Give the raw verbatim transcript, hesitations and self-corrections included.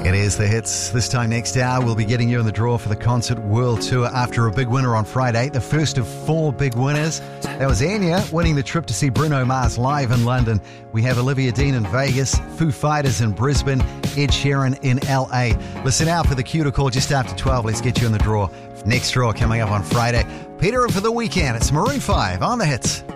It is The Hits. This time next hour, we'll be getting you in the draw for the Concert World Tour after a big winner on Friday, the first of four big winners. That was Enya winning the trip to see Bruno Mars live in London. We have Olivia Dean in Vegas, Foo Fighters in Brisbane, Ed Sheeran in L A. Listen out for the cue to call just after twelve. Let's get you in the draw. Next draw coming up on Friday. Peter in for the weekend. It's Maroon five on The Hits.